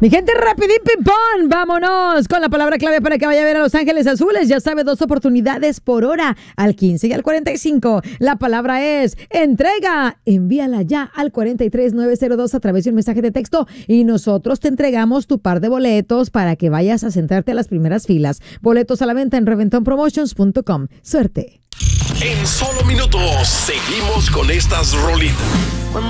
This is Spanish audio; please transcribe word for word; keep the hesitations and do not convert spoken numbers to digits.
Mi gente, rapidín, ping pong, vámonos con la palabra clave para que vaya a ver a Los Ángeles Azules. Ya sabe, dos oportunidades por hora, al quince y al cuarenta y cinco. La palabra es entrega. Envíala ya al cuarenta y tres nueve cero dos a través de un mensaje de texto y nosotros te entregamos tu par de boletos para que vayas a sentarte a las primeras filas. Boletos a la venta en reventón promotions punto com. Suerte. En solo minutos seguimos con estas rolitas.